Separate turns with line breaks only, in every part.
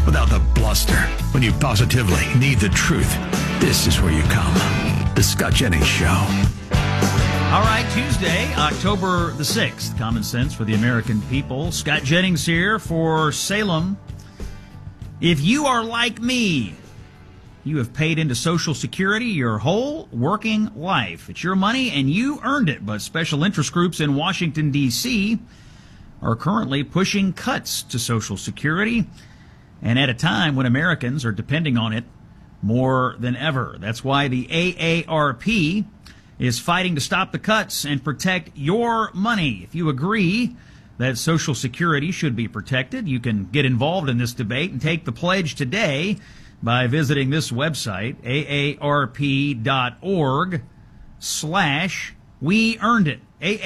without the bluster. When you positively need the truth, this is where you come. The Scott Jennings Show.
All right, Tuesday, October the 6th. Common sense for the American people. Scott Jennings here for Salem. If you are like me, you have paid into Social Security your whole working life. It's your money and you earned it. But special interest groups in Washington, D.C. are currently pushing cuts to Social Security, and at a time when Americans are depending on it more than ever. That's why the AARP is fighting to stop the cuts and protect your money. If you agree that Social Security should be protected, you can get involved in this debate and take the pledge today by visiting this website, aarp.org/we-earned-it.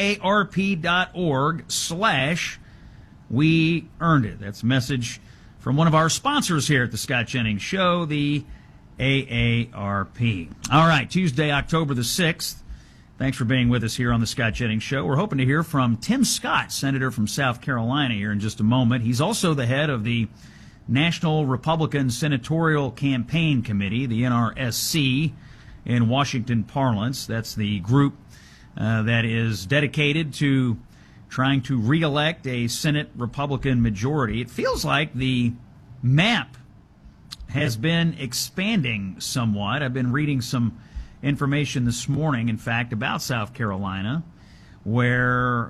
aarp.org/we-earned-it. That's a message from one of our sponsors here at the Scott Jennings Show, the AARP. All right, Tuesday, October the 6th. Thanks for being with us here on the Scott Jennings Show. We're hoping to hear from Tim Scott, Senator from South Carolina, here in just a moment. He's also the head of the National Republican Senatorial Campaign Committee, the NRSC, in Washington parlance. That's the group that is dedicated to trying to reelect a Senate Republican majority. It feels like the map has been expanding somewhat. I've been reading some information this morning, in fact, about South Carolina, where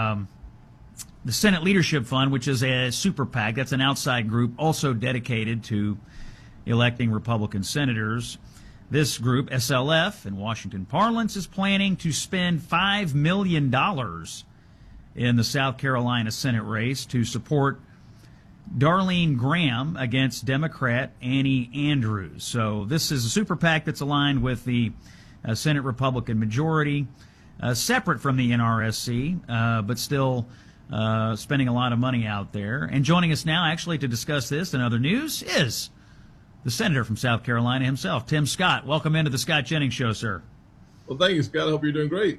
the Senate Leadership Fund, which is a super PAC, that's an outside group also dedicated to electing Republican senators. This group, SLF, in Washington parlance, is planning to spend $5 million in the South Carolina Senate race to support Darlene Graham against Democrat Annie Andrews. So this is a super PAC that's aligned with the Senate Republican majority, separate from the NRSC, but still spending a lot of money out there. And joining us now, actually, to discuss this and other news is the senator from South Carolina himself, Tim Scott. Welcome into the Scott Jennings Show, sir.
Well, thank you, Scott. I hope you're doing great.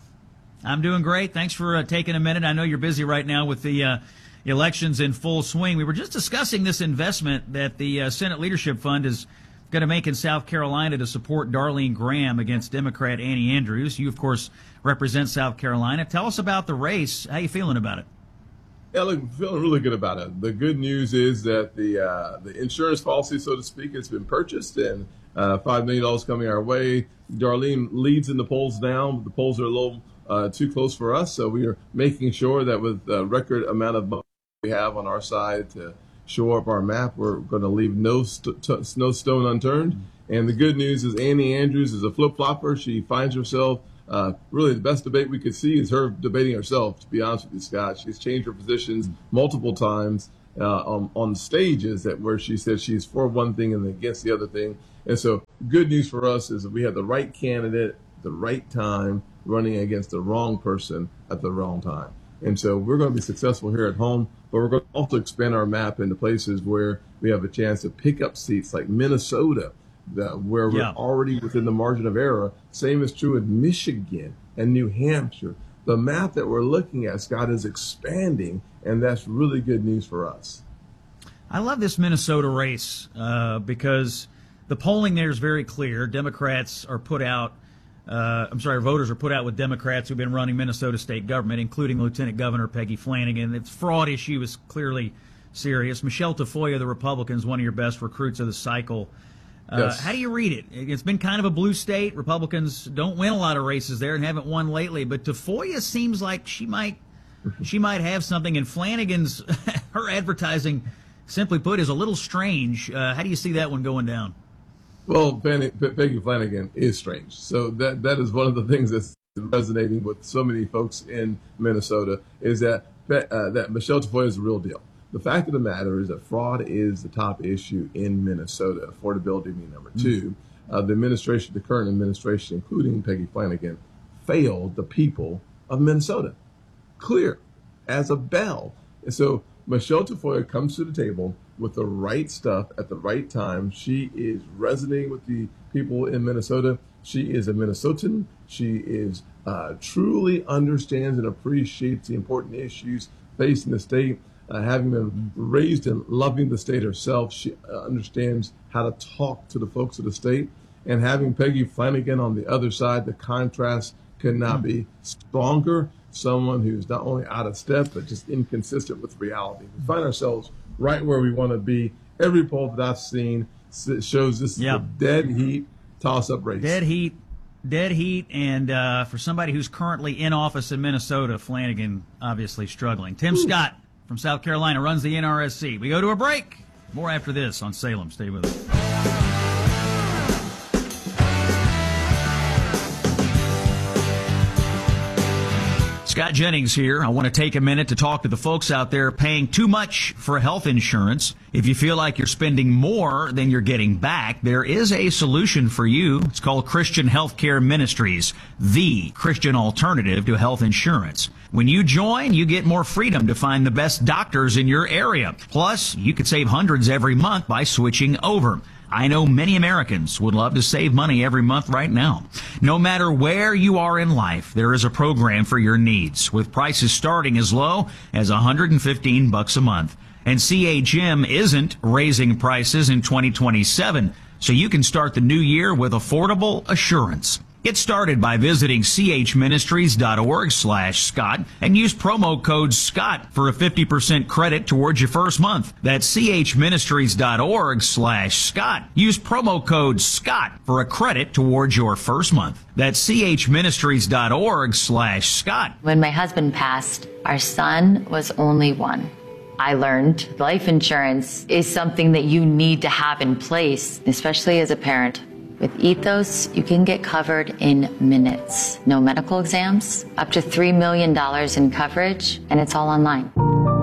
I'm doing great. Thanks for taking a minute. I know you're busy right now with the elections in full swing. We were just discussing this investment that the Senate Leadership Fund is going to make in South Carolina to support Darlene Graham against Democrat Annie Andrews. You, of course, represent South Carolina. Tell us about the race. How you feeling about it?
Yeah, look, I'm feeling really good about it. The good news is that the insurance policy, so to speak, has been purchased, and $5 million coming our way. Darlene leads in the polls now. The polls are a little too close for us, so we are making sure that with the record amount of money we have on our side to shore up our map, we're going to leave no stone unturned. And the good news is Annie Andrews is a flip-flopper. She finds herself really the best debate we could see is her debating herself, to be honest with you, Scott. She's changed her positions multiple times on stages where she said she's for one thing and against the other thing. And so good news for us is that we have the right candidate, the right time, running against the wrong person at the wrong time. And so we're going to be successful here at home, but we're going to also expand our map into places where we have a chance to pick up seats like Minnesota, where we're already within the margin of error. Same is true in Michigan and New Hampshire. The map that we're looking at, Scott, is expanding, and that's really good news for us.
I love this Minnesota race because the polling there is very clear. Democrats are put out. Voters are put out with Democrats who've been running Minnesota state government, including Lieutenant Governor Peggy Flanagan. The fraud issue is clearly serious. Michelle Tafoya, the Republican, is one of your best recruits of the cycle.
Yes.
How do you read it? It's been kind of a blue state. Republicans don't win a lot of races there and haven't won lately. But Tafoya seems like she might have something. And Flanagan's her advertising, simply put, is a little strange. How do you see that one going down?
Well, Peggy Flanagan is strange. So that is one of the things that's resonating with so many folks in Minnesota is that Michelle Tafoya is the real deal. The fact of the matter is that fraud is the top issue in Minnesota. Affordability being number two. The current administration, including Peggy Flanagan, failed the people of Minnesota. Clear as a bell. And so Michelle Tafoya comes to the table with the right stuff at the right time. She is resonating with the people in Minnesota. She is a Minnesotan. She is truly understands and appreciates the important issues facing the state. having been raised and loving the state herself, she understands how to talk to the folks of the state. And having Peggy Flanagan on the other side, the contrast could not be stronger. Someone who's not only out of step, but just inconsistent with reality. We find ourselves right where we want to be. Every poll that I've seen shows this is a dead heat toss-up race.
Dead heat, and for somebody who's currently in office in Minnesota, Flanagan obviously struggling. Tim Scott from South Carolina runs the NRSC. We go to a break. More after this on Salem. Stay with us. Scott Jennings here. I want to take a minute to talk to the folks out there paying too much for health insurance. If you feel like you're spending more than you're getting back, there is a solution for you. It's called Christian Healthcare Ministries, the Christian alternative to health insurance. When you join, you get more freedom to find the best doctors in your area. Plus, you could save hundreds every month by switching over. I know many Americans would love to save money every month right now. No matter where you are in life, there is a program for your needs, with prices starting as low as $115 a month. And CHM isn't raising prices in 2027, so you can start the new year with affordable assurance. Get started by visiting chministries.org/Scott and use promo code SCOTT for a 50% credit towards your first month. That's chministries.org/Scott. Use promo code SCOTT for a credit towards your first month. That's chministries.org/Scott.
When my husband passed, our son was only one. I learned life insurance is something that you need to have in place, especially as a parent. With Ethos, you can get covered in minutes. No medical exams, up to $3 million in coverage, and it's all online.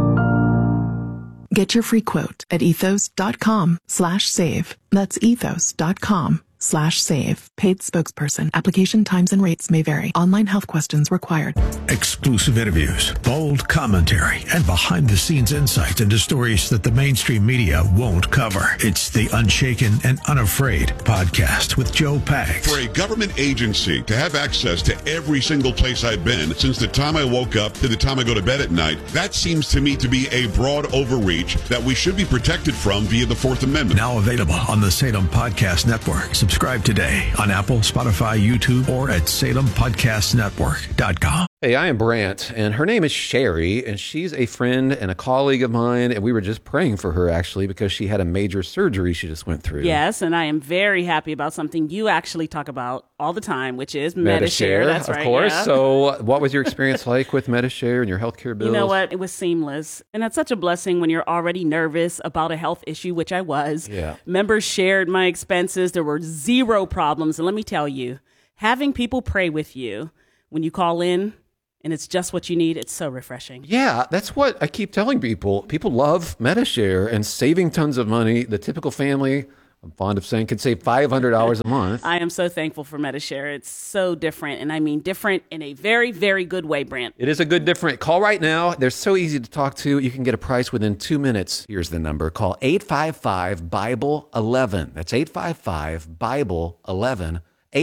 Get your free quote at ethos.com/save. That's ethos.com/save. Paid spokesperson. Application times and rates may vary. Online health questions required.
Exclusive interviews, bold commentary, and behind-the-scenes insights into stories that the mainstream media won't cover. It's the Unshaken and Unafraid podcast with Joe Pags.
For a government agency to have access to every single place I've been since the time I woke up to the time I go to bed at night, that seems to me to be a broad overreach that we should be protected from via the Fourth Amendment.
Now available on the Salem Podcast Network. Subscribe today on Apple, Spotify, YouTube, or at SalemPodcastNetwork.com.
Hey, I am Brant, and her name is Sherry, and she's a friend and a colleague of mine, and we were just praying for her, actually, because she had a major surgery she just went through.
Yes, and I am very happy about something you actually talk about all the time, which is Medi-Share. That's right,
of course.
Yeah.
So what was your experience like with Medi-Share and your healthcare bills?
You know what? It was seamless, and that's such a blessing when you're already nervous about a health issue, which I was.
Yeah.
Members shared my expenses. There were zero problems, and let me tell you, having people pray with you when you call in, and it's just what you need, it's so refreshing.
Yeah, that's what I keep telling people. People love Medi-Share and saving tons of money. The typical family, I'm fond of saying, could save $500 a month.
I am so thankful for Medi-Share. It's so different, and I mean different in a very, very good way, Brant.
It is a good different. Call right now. They're so easy to talk to. You can get a price within 2 minutes. Here's the number. Call 855-BIBLE-11. That's 855-BIBLE-11.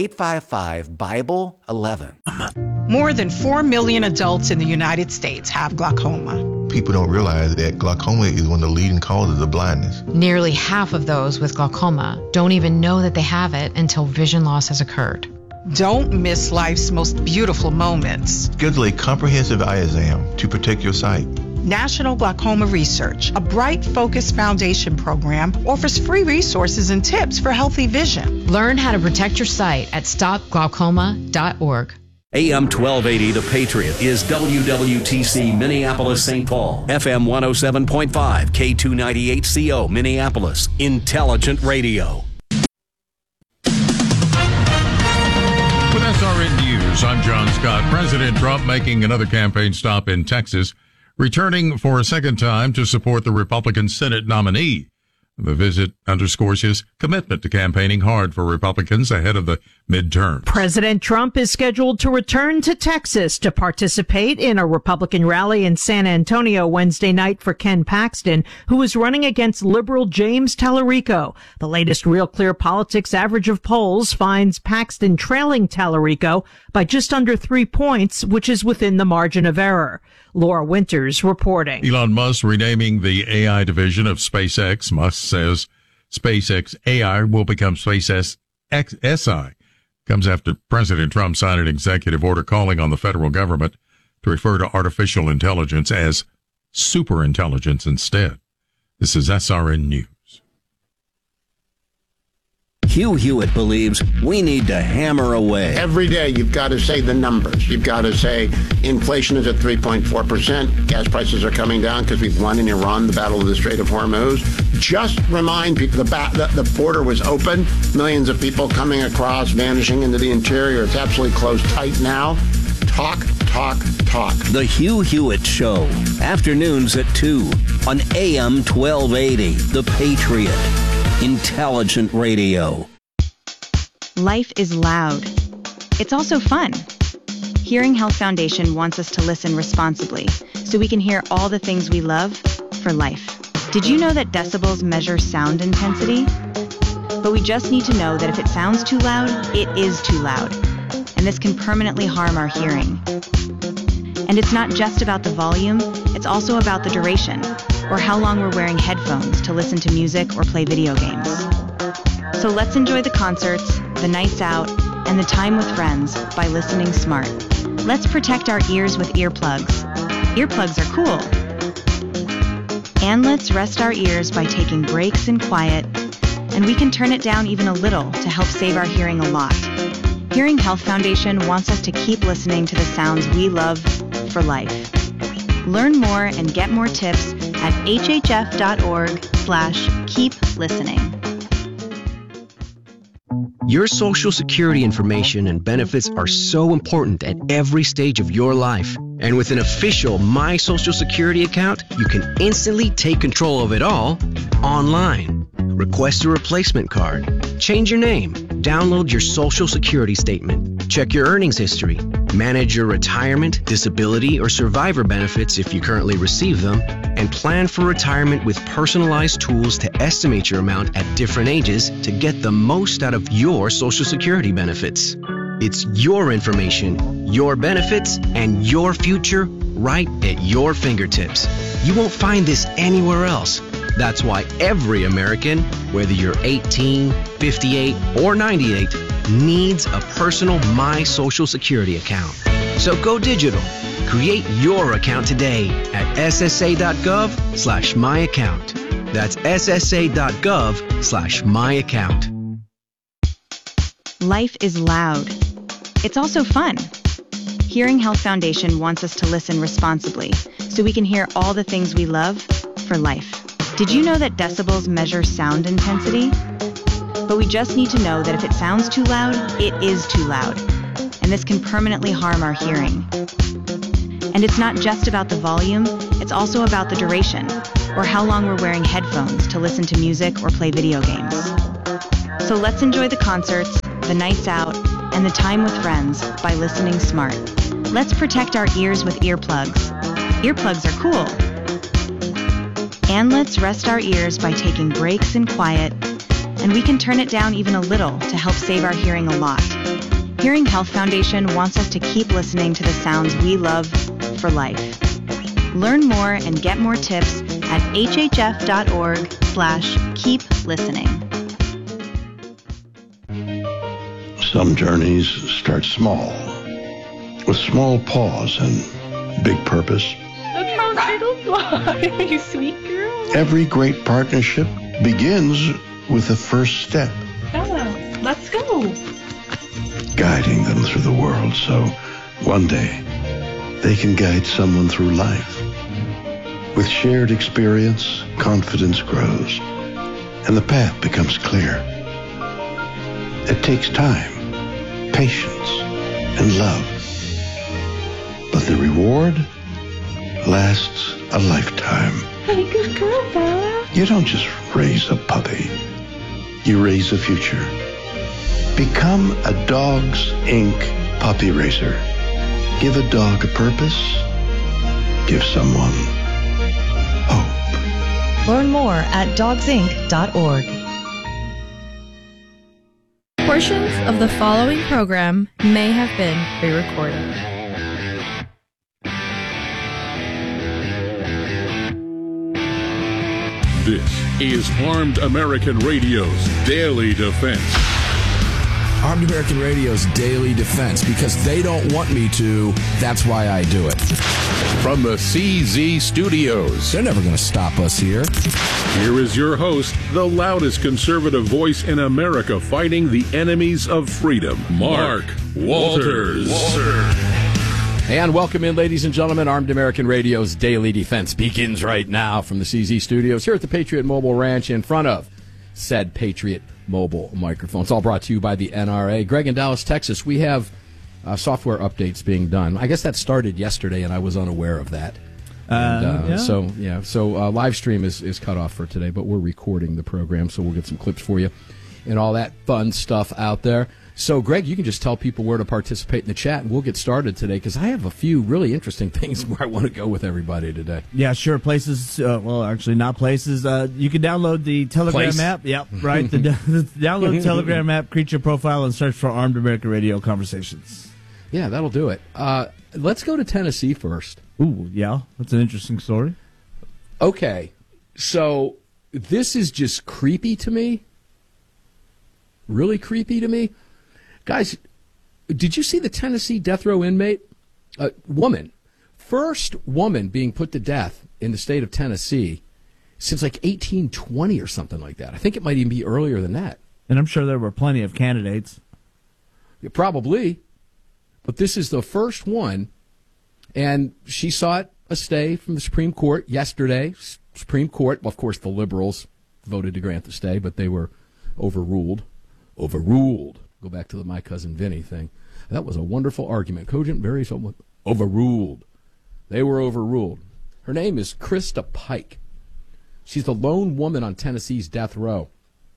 855-BIBLE-11.
More than 4 million adults in the United States have glaucoma.
People don't realize that glaucoma is one of the leading causes of blindness.
Nearly half of those with glaucoma don't even know that they have it until vision loss has occurred.
Don't miss life's most beautiful moments.
Schedule a comprehensive eye exam to protect your sight.
National Glaucoma Research, a Bright Focus Foundation program, offers free resources and tips for healthy vision.
Learn how to protect your sight at stopglaucoma.org.
AM 1280 The Patriot is WWTC Minneapolis St. Paul, FM 107.5, K298CO Minneapolis, Intelligent Radio.
With SRN News, I'm John Scott. President Trump making another campaign stop in Texas, returning for a second time to support the Republican Senate nominee. The visit underscores his commitment to campaigning hard for Republicans ahead of the midterms.
President Trump is scheduled to return to Texas to participate in a Republican rally in San Antonio Wednesday night for Ken Paxton, who is running against liberal James Tallarico. The latest Real Clear Politics average of polls finds Paxton trailing Tallarico by just under 3 points, which is within the margin of error. Laura Winters reporting.
Elon Musk renaming the AI division of SpaceX. Musk says SpaceX AI will become SpaceX SI. Comes after President Trump signed an executive order calling on the federal government to refer to artificial intelligence as superintelligence instead. This is SRN News.
Hugh Hewitt believes we need to hammer away.
Every day you've got to say the numbers. You've got to say inflation is at 3.4%. Gas prices are coming down because we've won in Iran the Battle of the Strait of Hormuz. Just remind people the border was open. Millions of people coming across, vanishing into the interior. It's absolutely closed tight now. Talk.
The Hugh Hewitt Show. Afternoons at 2 on AM 1280. The Patriot. Intelligent radio.
Life is loud. It's also fun. Hearing Health Foundation wants us to listen responsibly so we can hear all the things we love for life. Did you know that decibels measure sound intensity? But we just need to know that if it sounds too loud, it is too loud. And this can permanently harm our hearing. And it's not just about the volume, it's also about the duration, or how long we're wearing headphones to listen to music or play video games. So let's enjoy the concerts, the nights out, and the time with friends by listening smart. Let's protect our ears with earplugs. Earplugs are cool. And let's rest our ears by taking breaks in quiet, and we can turn it down even a little to help save our hearing a lot. Hearing Health Foundation wants us to keep listening to the sounds we love for life. Learn more and get more tips at hhf.org/keep listening.
Your Social Security information and benefits are so important at every stage of your life. And with an official My Social Security account, you can instantly take control of it all online. Request a replacement card, change your name, download your Social Security statement, check your earnings history, manage your retirement, disability, or survivor benefits if you currently receive them, and plan for retirement with personalized tools to estimate your amount at different ages to get the most out of your Social Security benefits. It's your information, your benefits, and your future right at your fingertips. You won't find this anywhere else. That's why every American, whether you're 18, 58, or 98, needs a personal My Social Security account. So go digital. Create your account today at ssa.gov/myaccount. That's ssa.gov/myaccount.
Life is loud. It's also fun. Hearing Health Foundation wants us to listen responsibly so we can hear all the things we love for life. Did you know that decibels measure sound intensity? But we just need to know that if it sounds too loud, it is too loud. And this can permanently harm our hearing. And it's not just about the volume, it's also about the duration, or how long we're wearing headphones to listen to music or play video games. So let's enjoy the concerts, the nights out, and the time with friends by listening smart. Let's protect our ears with earplugs. Earplugs are cool. And let's rest our ears by taking breaks in quiet, and we can turn it down even a little to help save our hearing a lot. Hearing Health Foundation wants us to keep listening to the sounds we love for life. Learn more and get more tips at hhf.org/keep listening.
Some journeys start small, with small pause and big purpose.
Look how little fly, you sweet girl.
Every great partnership begins with the first step.
Bella, let's go.
Guiding them through the world so one day they can guide someone through life. With shared experience, confidence grows, and the path becomes clear. It takes time, patience, and love. But the reward lasts a lifetime.
Hey, good girl, Bella.
You don't just raise a puppy. You raise a future. Become a Dogs Inc. puppy raiser. Give a dog a purpose. Give someone hope.
Learn more at dogsinc.org. Portions of the following program may have been pre-recorded.
This is Armed American Radio's Daily Defense.
Armed American Radio's Daily Defense, because they don't want me to, that's why I do it.
From the CZ Studios.
They're never going to stop us here.
Here is your host, the loudest conservative voice in America fighting the enemies of freedom, Mark Walters.
And welcome in, ladies and gentlemen. Armed American Radio's Daily Defense begins right now from the CZ Studios here at the Patriot Mobile Ranch in front of said Patriot Mobile microphone. It's all brought to you by the NRA. Greg in Dallas, Texas, we have software updates being done. I guess that started yesterday, and I was unaware of that.
Yeah.
So live stream is cut off for today, but we're recording the program, so we'll get some clips for you and all that fun stuff out there. So, Greg, you can just tell people where to participate in the chat, and we'll get started today, because I have a few really interesting things where I want to go with everybody today.
Yeah, sure. Places, well, actually not places. You can download the Telegram app. Yep, right. Download the Telegram app, create your profile, and search for Armed American Radio Conversations.
Yeah, that'll do it. Let's go to Tennessee first.
Ooh, yeah. That's an interesting story.
Okay, so this is just creepy to me. Really creepy to me. Guys, did you see the Tennessee death row inmate? Woman. First woman being put to death in the state of Tennessee since like 1820 or something like that. I think it might even be earlier than that.
And I'm sure there were plenty of candidates.
Yeah, probably. But this is the first one. And she sought a stay from the Supreme Court yesterday. Supreme Court, well, of course, the liberals voted to grant the stay, but they were overruled. Overruled. Go back to the My Cousin Vinny thing. That was a wonderful argument. Cogent, very somewhat overruled. They were overruled. Her name is Krista Pike. She's the lone woman on Tennessee's death row.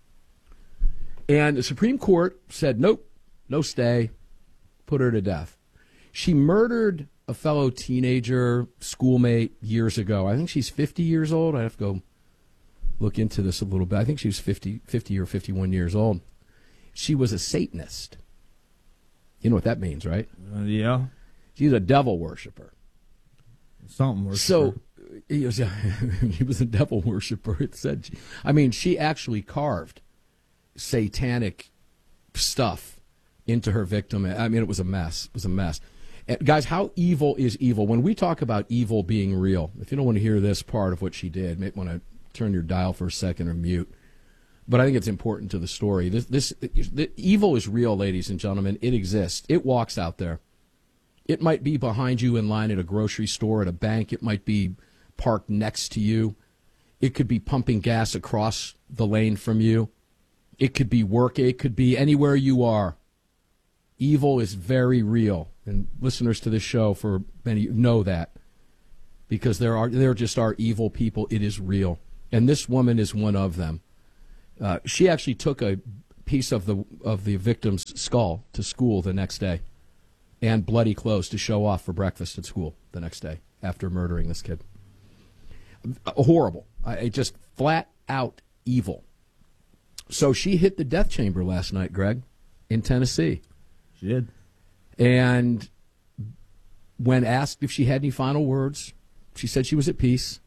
And the Supreme Court said, nope, no stay, put her to death. She murdered a fellow teenager, schoolmate, years ago. I think she's 50 years old. I have to go look into this a little bit. I think she was 50 or 51 years old. She was a Satanist. You know what that means, right?
Yeah.
She's a devil worshiper.
Something worshiper.
So he was a devil worshiper. It said, she actually carved satanic stuff into her victim. It was a mess. It was a mess. And guys, how evil is evil? When we talk about evil being real, if you don't want to hear this part of what she did, you may want to turn your dial for a second or mute. But I think it's important to the story. The evil is real, ladies and gentlemen. It exists. It walks out there. It might be behind you in line at a grocery store, at a bank. It might be parked next to you. It could be pumping gas across the lane from you. It could be work. It could be anywhere you are. Evil is very real. And listeners to this show, for many, know that. Because there just are evil people. It is real. And this woman is one of them. She actually took a piece of the victim's skull to school the next day, and bloody clothes to show off for breakfast at school the next day after murdering this kid. Horrible. Just flat out evil. So she hit the death chamber last night, Greg, in Tennessee.
She did.
And when asked if she had any final words, she said she was at peace.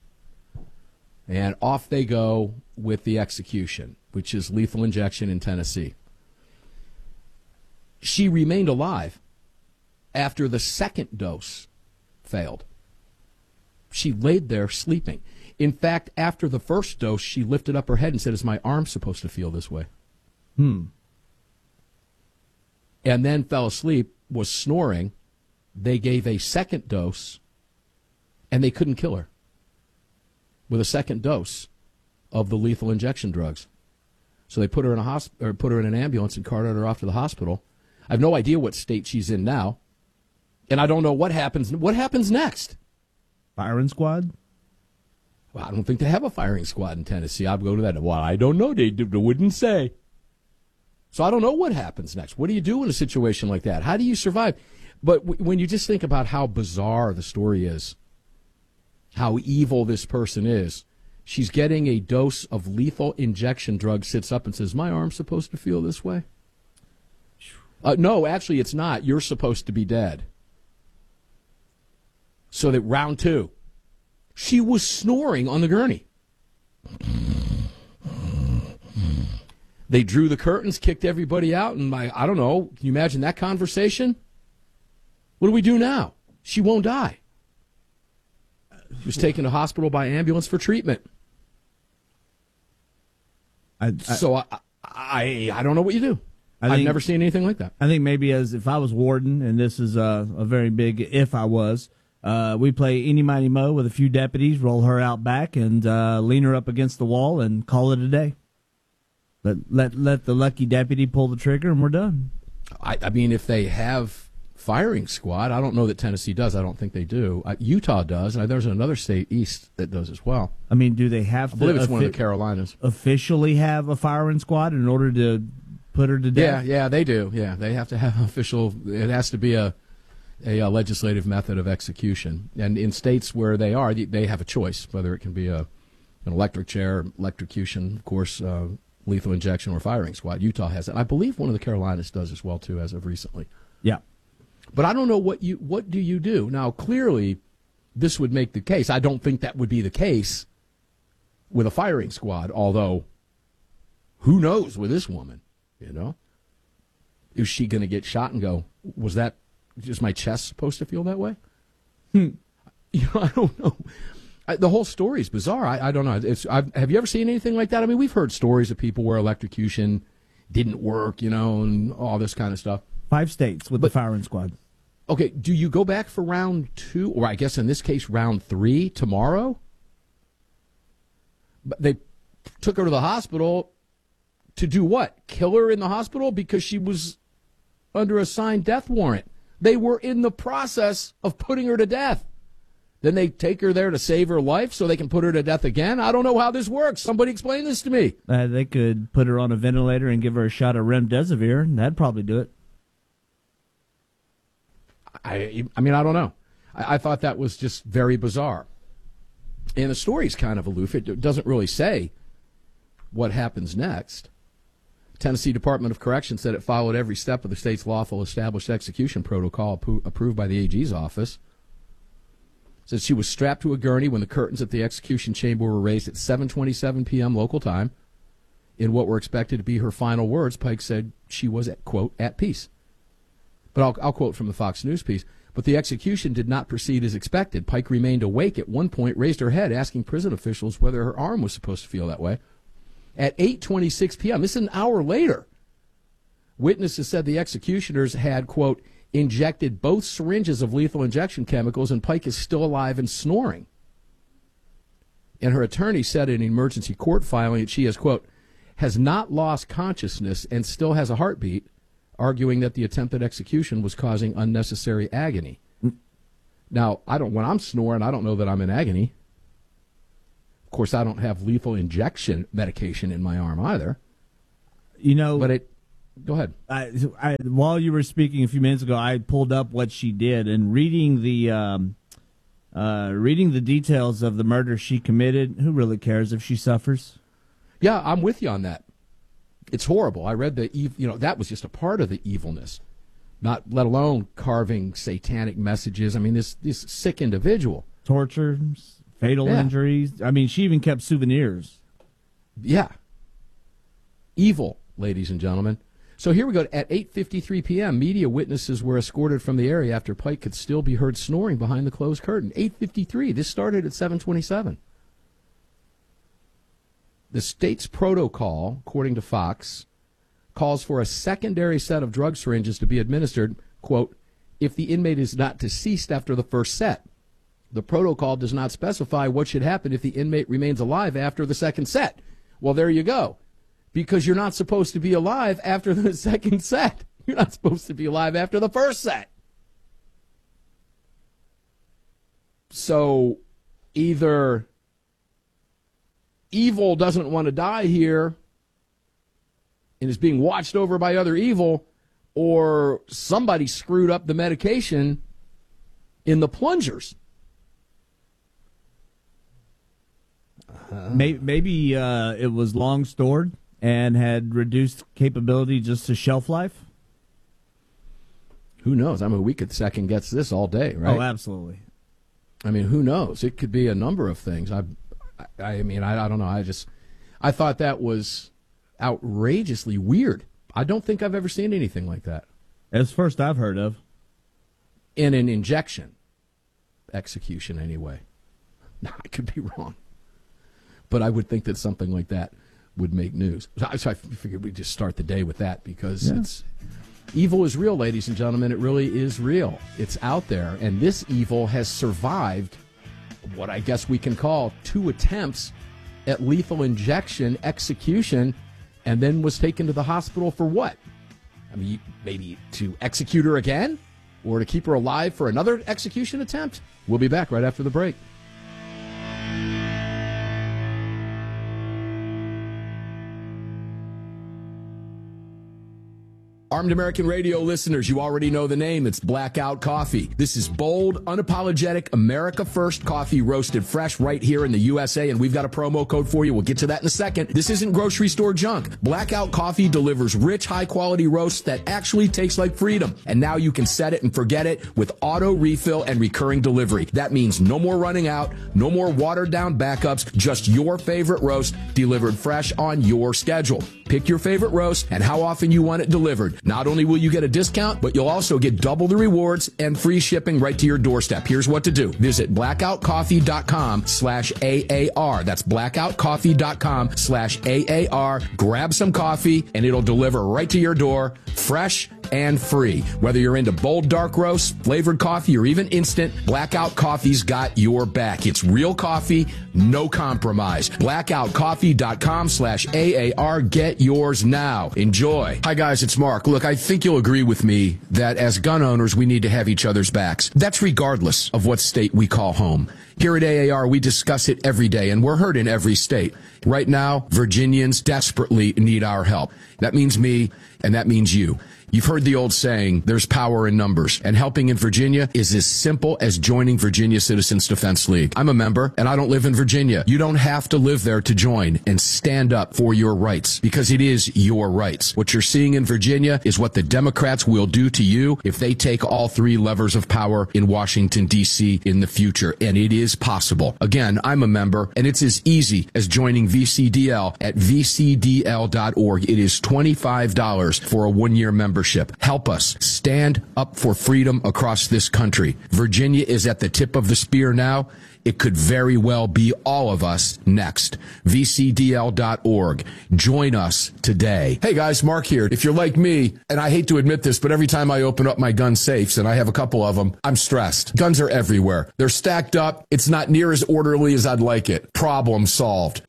And off they go with the execution, which is lethal injection in Tennessee. She remained alive after the second dose failed. She laid there sleeping. In fact, after the first dose, she lifted up her head and said, "Is my arm supposed to feel this way?" And then fell asleep, was snoring. They gave a second dose, and they couldn't kill her with a second dose of the lethal injection drugs. So they put her in put her in an ambulance and carted her off to the hospital. I have no idea what state she's in now, and I don't know what happens. What happens next?
Firing squad?
Well, I don't think they have a firing squad in Tennessee. I'd go to that. Well, I don't know. They wouldn't say. So I don't know what happens next. What do you do in a situation like that? How do you survive? But when you just think about how bizarre the story is, how evil this person is, she's getting a dose of lethal injection drug, sits up and says, "My arm's supposed to feel this way?" No, actually, it's not. You're supposed to be dead. So that round two, she was snoring on the gurney. They drew the curtains, kicked everybody out, and I don't know, can you imagine that conversation? What do we do now? She won't die. She was taken to hospital by ambulance for treatment. I don't know what you do. I've never seen anything like that.
I think maybe as if I was warden, and this is a very big if I was, we play Eeny, Miny, Mo with a few deputies, roll her out back, and lean her up against the wall and call it a day. Let the lucky deputy pull the trigger, and we're done.
I mean, if they have firing squad, I don't know that Tennessee does. I don't think they do. Utah does, and there's another state east that does as well.
I mean, do they have to?
I believe it's one of the Carolinas.
Officially have a firing squad in order to put her to death?
Yeah, they do. Yeah, they have to have official. It has to be a legislative method of execution. And in states where they are, they have a choice whether it can be an electric chair, electrocution, of course, lethal injection, or firing squad. Utah has it. I believe one of the Carolinas does as well too, as of recently.
Yeah.
But I don't know what do you do? Now, clearly, this would make the case. I don't think that would be the case with a firing squad, although who knows with this woman, you know? Is she going to get shot and go, was that just my chest supposed to feel that way? You know, I don't know. The whole story is bizarre. I don't know. Have you ever seen anything like that? I mean, we've heard stories of people where electrocution didn't work, you know, and all this kind of stuff.
5 states with the firing squad.
Okay, do you go back for round 2, or I guess in this case round 3 tomorrow? But they took her to the hospital to do what? Kill her in the hospital because she was under a signed death warrant. They were in the process of putting her to death. Then they take her there to save her life so they can put her to death again? I don't know how this works. Somebody explain this to me.
They could put her on a ventilator and give her a shot of remdesivir, and that'd probably do it.
I mean, I don't know. I thought that was just very bizarre. And the story's kind of aloof. It doesn't really say what happens next. Tennessee Department of Corrections said it followed every step of the state's lawful established execution protocol approved by the AG's office. It says she was strapped to a gurney when the curtains at the execution chamber were raised at 7:27 p.m. local time. In what were expected to be her final words, Pike said she was, quote, at peace. But I'll quote from the Fox News piece. But the execution did not proceed as expected. Pike remained awake at one point, raised her head, asking prison officials whether her arm was supposed to feel that way. At 8:26 p.m., this is an hour later, witnesses said the executioners had, quote, injected both syringes of lethal injection chemicals, and Pike is still alive and snoring. And her attorney said in an emergency court filing that she has, quote, has not lost consciousness and still has a heartbeat, arguing that the attempted execution was causing unnecessary agony. Now, when I'm snoring, I don't know that I'm in agony. Of course, I don't have lethal injection medication in my arm either.
You know,
but go ahead.
While you were speaking a few minutes ago, I pulled up what she did, and reading the details of the murder she committed. Who really cares if she suffers?
Yeah, I'm with you on that. It's horrible. I read that was just a part of the evilness, not let alone carving satanic messages. I mean, this sick individual.
Torture, fatal injuries. I mean, she even kept souvenirs.
Yeah. Evil, ladies and gentlemen. So here we go. At 8:53 p.m., media witnesses were escorted from the area after Pike could still be heard snoring behind the closed curtain. 8:53. This started at 7:27. The state's protocol, according to Fox, calls for a secondary set of drug syringes to be administered, quote, if the inmate is not deceased after the first set. The protocol does not specify what should happen if the inmate remains alive after the second set. Well, there you go. Because you're not supposed to be alive after the second set. You're not supposed to be alive after the first set. So either evil doesn't want to die here and is being watched over by other evil, or somebody screwed up the medication in the plungers.
Maybe it was long stored and had reduced capability just to shelf life.
Who knows? I mean, we could second guess this all day, right?
Oh, absolutely.
I mean, who knows? It could be a number of things. I mean, I don't know. I thought that was outrageously weird. I don't think I've ever seen anything like that.
It's the first I've heard of.
In an injection execution, anyway. I could be wrong. But I would think that something like that would make news. So I figured we'd just start the day with that because evil is real, ladies and gentlemen. It really is real. It's out there. And this evil has survived what I guess we can call 2 attempts at lethal injection execution, and then was taken to the hospital for what? I mean, maybe to execute her again? Or to keep her alive for another execution attempt? We'll be back right after the break. Armed American Radio listeners, you already know the name. It's Blackout Coffee. This is bold, unapologetic, America First coffee roasted fresh right here in the USA, and we've got a promo code for you. We'll get to that in a second. This isn't grocery store junk. Blackout Coffee delivers rich, high-quality roasts that actually taste like freedom. And now you can set it and forget it with auto refill and recurring delivery. That means no more running out, no more watered-down backups, just your favorite roast delivered fresh on your schedule. Pick your favorite roast and how often you want it delivered. Not only will you get a discount, but you'll also get double the rewards and free shipping right to your doorstep. Here's what to do. Visit blackoutcoffee.com/AAR. That's blackoutcoffee.com/AAR. Grab some coffee and it'll deliver right to your door, fresh and free. Whether you're into bold dark roast, flavored coffee, or even instant, Blackout Coffee's got your back. It's real coffee, no compromise. blackoutcoffee.com/AAR. Get yours now. Enjoy. Hi guys, it's Mark. Look, I think you'll agree with me that as gun owners, we need to have each other's backs. That's regardless of what state we call home. Here at AAR, we discuss it every day, and we're heard in every state. Right now, Virginians desperately need our help. That means me, and that means you. You've heard the old saying, there's power in numbers, and helping in Virginia is as simple as joining Virginia Citizens Defense League. I'm a member, and I don't live in Virginia. You don't have to live there to join and stand up for your rights, because it is your rights. What you're seeing in Virginia is what the Democrats will do to you if they take all 3 levers of power in Washington, D.C. in the future, and it is possible. Again, I'm a member, and it's as easy as joining VCDL at vcdl.org. It is $25 for a 1-year membership. Help us stand up for freedom across this country. Virginia is at the tip of the spear now. It could very well be all of us next. VCDL.org. Join us today. Hey guys, Mark here. If you're like me, and I hate to admit this, but every time I open up my gun safes, and I have a couple of them, I'm stressed. Guns are everywhere. They're stacked up. It's not near as orderly as I'd like it. Problem solved.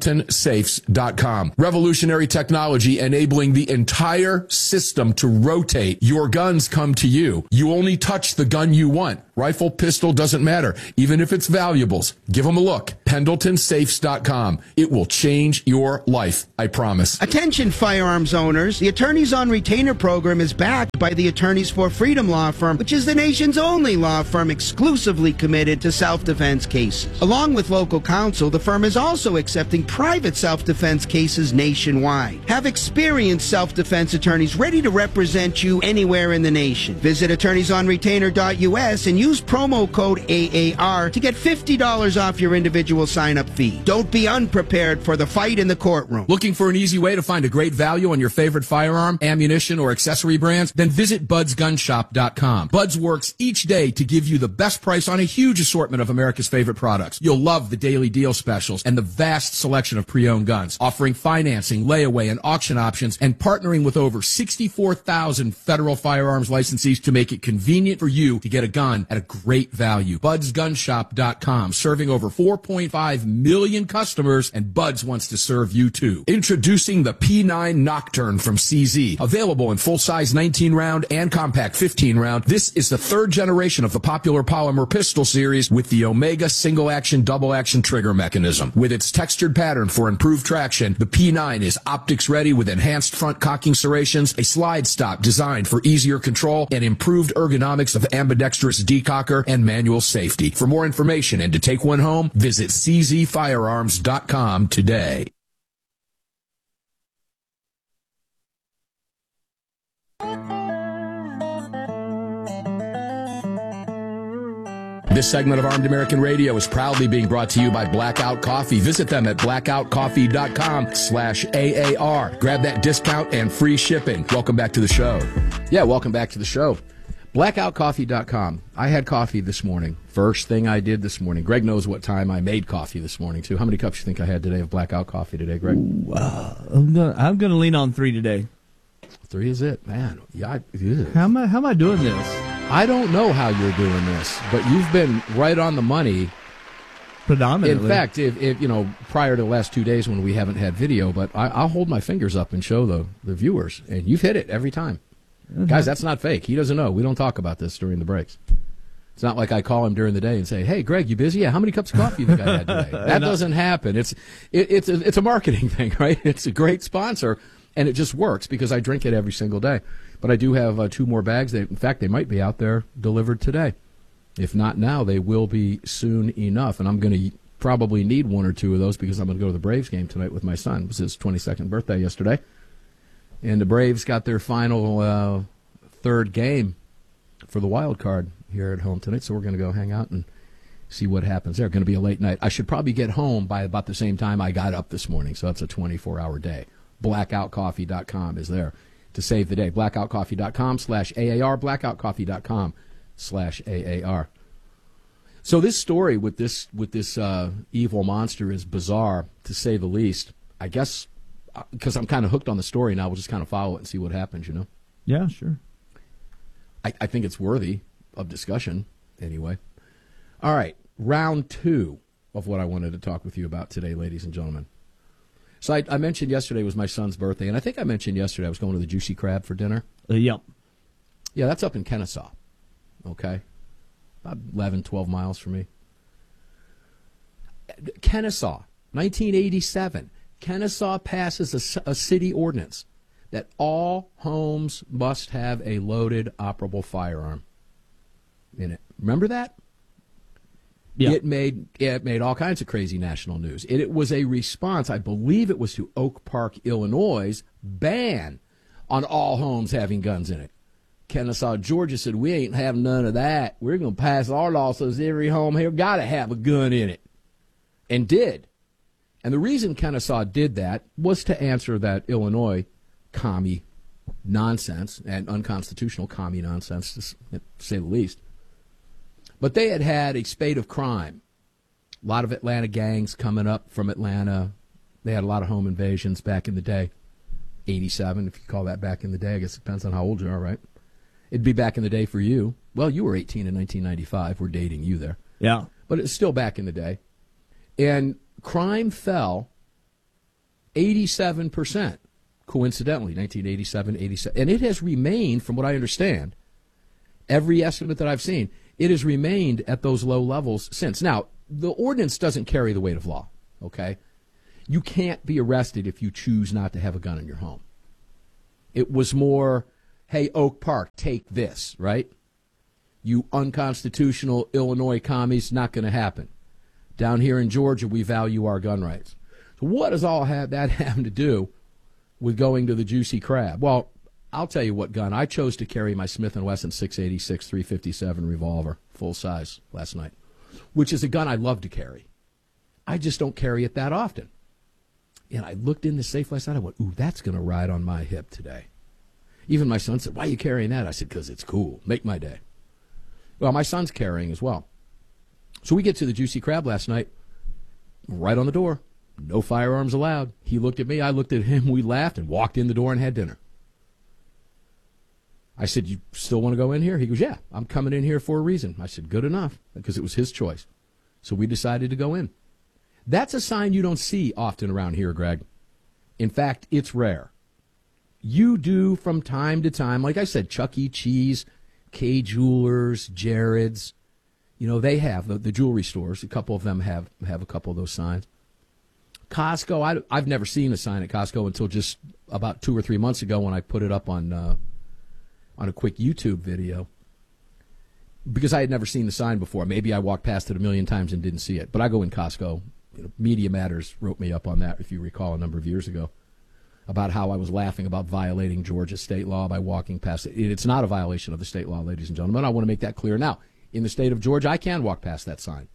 PendletonSafes.com. Revolutionary technology enabling the entire system to rotate. Your guns come to you. You only touch the gun you want. Rifle, pistol, doesn't matter. Even if it's valuables, give them a look. PendletonSafes.com. It will change your life, I promise.
Attention firearms owners. The Attorneys on Retainer program is backed by the Attorneys for Freedom law firm, which is the nation's only law firm exclusively committed to self-defense cases. Along with local counsel, the firm is also accepting private self-defense cases nationwide. Have experienced self-defense attorneys ready to represent you anywhere in the nation. Visit attorneysonretainer.us and use promo code AAR to get $50 off your individual sign-up fee. Don't be unprepared for the fight in the courtroom.
Looking for an easy way to find a great value on your favorite firearm, ammunition, or accessory brands? Then visit budsgunshop.com. Buds works each day to give you the best price on a huge assortment of America's favorite products. You'll love the daily deal specials and the vast selection of pre-owned guns, offering financing, layaway, and auction options, and partnering with over 64,000 federal firearms licensees to make it convenient for you to get a gun at a great value. BudsGunshop.com, serving over 4.5 million customers, and Buds wants to serve you too. Introducing the P9 Nocturne from CZ, available in full-size 19-round and compact 15-round. This is the 3rd generation of the popular polymer pistol series with the Omega single-action, double-action trigger mechanism. With its textured pattern for improved traction, the P9 is optics-ready with enhanced front cocking serrations, a slide stop designed for easier control, and improved ergonomics of ambidextrous decocker and manual safety. For more information and to take one home, visit czfirearms.com today.
This segment of Armed American Radio is proudly being brought to you by Blackout Coffee. Visit them at blackoutcoffee.com/AAR. Grab that discount and free shipping. Welcome back to the show. Yeah, welcome back to the show. Blackoutcoffee.com. I had coffee this morning. First thing I did this morning. Greg knows what time I made coffee this morning, too. How many cups do you think I had today of Blackout Coffee today, Greg?
I'm gonna lean on 3 today.
3 is it, man. Yeah.
How am I doing this?
I don't know how you're doing this, but you've been right on the money.
Predominantly.
In fact, if prior to the last 2 days when we haven't had video, but I'll hold my fingers up and show the viewers, and you've hit it every time. Mm-hmm. Guys, that's not fake. He doesn't know. We don't talk about this during the breaks. It's not like I call him during the day and say, "Hey, Greg, you busy? Yeah, how many cups of coffee do you think I had today?" That doesn't happen. It's a marketing thing, right? It's a great sponsor, and it just works because I drink it every single day. But I do have 2 more bags. In fact, they might be out there delivered today. If not now, they will be soon enough. And I'm going to probably need 1 or 2 of those because I'm going to go to the Braves game tonight with my son. It was his 22nd birthday yesterday. And the Braves got their final 3rd game for the wild card here at home tonight. So we're going to go hang out and see what happens there. Going to be a late night. I should probably get home by about the same time I got up this morning. So that's a 24-hour day. Blackoutcoffee.com is there to save the day. Blackoutcoffee.com/AAR. Blackoutcoffee.com/AAR. So this story with this evil monster is bizarre, to say the least. I guess because I'm kind of hooked on the story now, we'll just kind of follow it and see what happens,
Yeah, sure.
I think it's worthy of discussion anyway. All right, round 2 of what I wanted to talk with you about today, ladies and gentlemen. So I mentioned yesterday was my son's birthday, and I think I mentioned yesterday I was going to the Juicy Crab for dinner.
Yep.
Yeah, that's up in Kennesaw, okay? About 11, 12 miles from me. Kennesaw, 1987. Kennesaw passes a city ordinance that all homes must have a loaded, operable firearm in it. Remember that? Yeah. It made all kinds of crazy national news. It was a response, I believe it was to Oak Park, Illinois' ban on all homes having guns in it. Kennesaw, Georgia said, we ain't having none of that. We're going to pass our law so every home here got to have a gun in it. And did. And the reason Kennesaw did that was to answer that Illinois commie nonsense, and unconstitutional commie nonsense, to say the least. But they had a spate of crime. A lot of Atlanta gangs coming up from Atlanta. They had a lot of home invasions back in the day. 87, if you call that back in the day. I guess it depends on how old you are, right? It'd be back in the day for you. Well, you were 18 in 1995. We're dating you there.
Yeah.
But it's still back in the day. And crime fell 87%, coincidentally, 1987, 87. And it has remained, from what I understand, every estimate that I've seen, it has remained at those low levels since. Now, the ordinance doesn't carry the weight of law, okay? You can't be arrested if you choose not to have a gun in your home. It was more, hey, Oak Park, take this, right? You unconstitutional Illinois commies, not going to happen. Down here in Georgia, we value our gun rights. So what does all that have to do with going to the Juicy Crab? Well, I'll tell you what gun. I chose to carry my Smith & Wesson 686 357 revolver, full size, last night, which is a gun I love to carry. I just don't carry it that often. And I looked in the safe last night. I went, ooh, that's going to ride on my hip today. Even my son said, why are you carrying that? I said, because it's cool. Make my day. Well, my son's carrying as well. So we get to the Juicy Crab last night, right on the door. No firearms allowed. He looked at me. I looked at him. We laughed and walked in the door and had dinner. I said, you still want to go in here? He goes, yeah, I'm coming in here for a reason. I said, good enough, because it was his choice. So we decided to go in. That's a sign you don't see often around here, Greg. In fact, it's rare. You do from time to time, like I said, Chuck E. Cheese, Kay Jewelers, Jared's. You know, they have the jewelry stores. A couple of them have a couple of those signs. Costco, I've never seen a sign at Costco until just about 2 or 3 months ago when I put it up on a quick YouTube video, because I had never seen the sign before. Maybe I walked past it a million times and didn't see it. But I go in Costco. Media Matters wrote me up on that, if you recall, a number of years ago, about how I was laughing about violating Georgia state law by walking past it. It's not a violation of the state law, ladies and gentlemen. I want to make that clear now. In the state of Georgia, I can walk past that sign.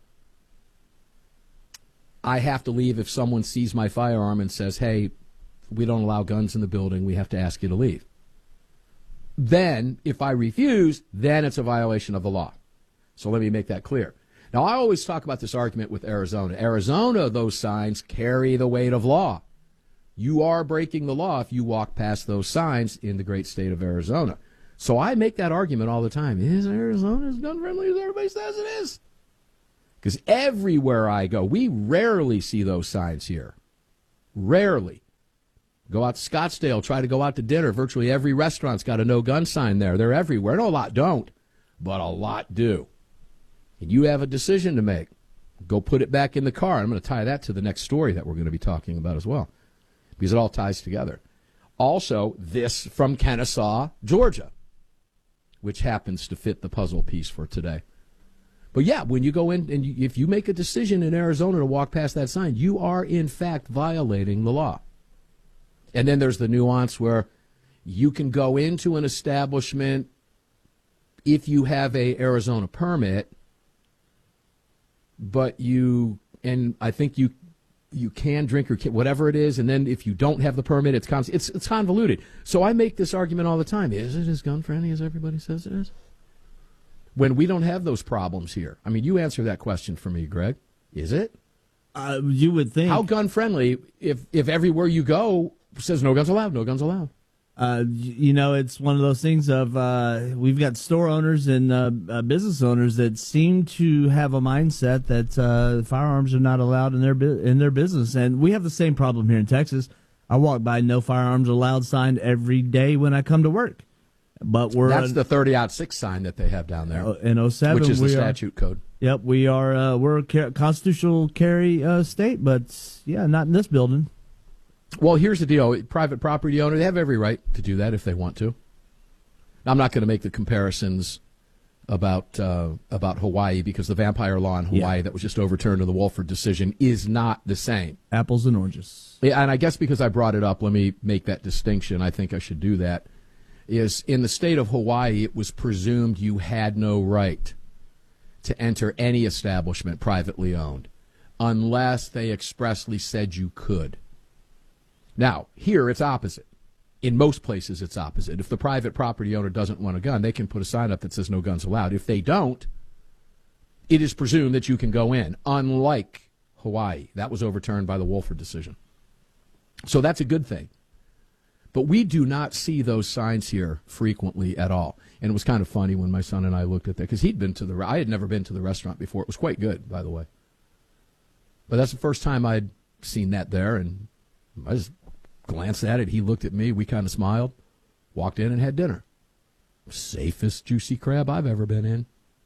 I have to leave if someone sees my firearm and says, hey, we don't allow guns in the building, we have to ask you to leave. Then, if I refuse, then it's a violation of the law. So let me make that clear. Now, I always talk about this argument with Arizona. Arizona, those signs carry the weight of law. You are breaking the law if you walk past those signs in the great state of Arizona. So I make that argument all the time. Is Arizona as gun-friendly as everybody says it is? Because everywhere I go, we rarely see those signs here. Rarely. Go out to Scottsdale, try to go out to dinner. Virtually every restaurant's got a no-gun sign there. They're everywhere. No, a lot don't, but a lot do. And you have a decision to make. Go put it back in the car. I'm going to tie that to the next story that we're going to be talking about as well, because it all ties together. Also, this from Kennesaw, Georgia, which happens to fit the puzzle piece for today. But yeah, when you go in and if you make a decision in Arizona to walk past that sign, you are in fact violating the law. And then there's the nuance where you can go into an establishment if you have a Arizona permit, but I think you can drink or whatever it is, and then if you don't have the permit, it's convoluted. So I make this argument all the time. Is it as gun-friendly as everybody says it is? When we don't have those problems here. I mean, you answer that question for me, Greg. Is it?
You would think.
How gun-friendly if everywhere you go says no guns allowed, no guns allowed?
It's one of those things of we've got store owners and business owners that seem to have a mindset that firearms are not allowed in their business, and we have the same problem here in Texas. I walk by no firearms allowed sign every day when I come to work, but
that's the 30-06 sign that they have down there
in 07,
which is the statute code.
Yep, we are we're a constitutional carry state, but yeah, not in this building.
Well, here's the deal. Private property owner, they have every right to do that if they want to. I'm not going to make the comparisons about Hawaii, because the vampire law in Hawaii that was just overturned in the Wolford decision is not the same.
Apples and oranges.
Yeah, and I guess because I brought it up, let me make that distinction. I think I should do that. Is in the state of Hawaii, it was presumed you had no right to enter any establishment privately owned unless they expressly said you could. Now, here it's opposite. In most places it's opposite. If the private property owner doesn't want a gun, they can put a sign up that says no guns allowed. If they don't, it is presumed that you can go in, unlike Hawaii. That was overturned by the Wolford decision. So that's a good thing. But we do not see those signs here frequently at all. And it was kind of funny when my son and I looked at that, because I had never been to the restaurant before. It was quite good, by the way. But that's the first time I'd seen that there, and I just glanced at it. He looked at me. We kind of smiled, walked in, and had dinner. Safest juicy crab I've ever been in.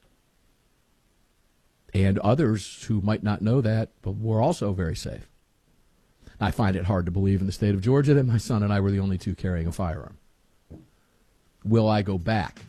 And others who might not know that, but were also very safe. I find it hard to believe in the state of Georgia that my son and I were the only two carrying a firearm. Will I go back?